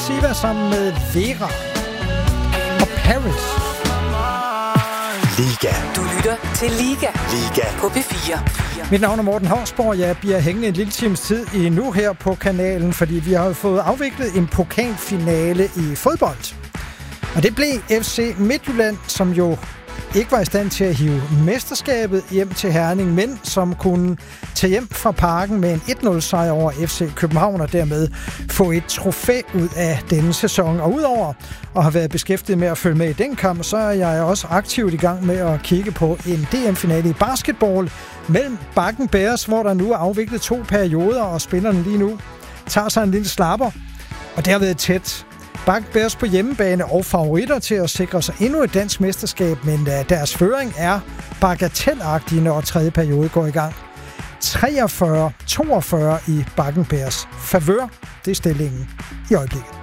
Siva sammen med Vera og Paris. Liga. Du lytter til Liga. Liga. På P4. Mit navn er Morten Hausborg. Jeg bliver hængende en lille times tid endnu her på kanalen, fordi vi har fået afviklet en pokalfinale i fodbold. Og det blev FC Midtjylland, som jo ikke var i stand til at hive mesterskabet hjem til Herning, men som kunne tage hjem fra Parken med en 1-0-sejr over FC København og dermed få et trofæ ud af denne sæson. Og udover at have været beskæftiget med at følge med i den kamp, så er jeg også aktivt i gang med at kigge på en DM-finale i basketball mellem Bakken Bears, hvor der nu er afviklet 2 perioder, og spillerne lige nu tager sig en lille slapper. Og det har været tæt. Bakken Bears på hjemmebane og favoritter til at sikre sig endnu et dansk mesterskab, men deres føring er bagatelagtig, når 3. periode går i gang. 43-42 i Bakken Bears favør. Det er stillingen i øjeblikket.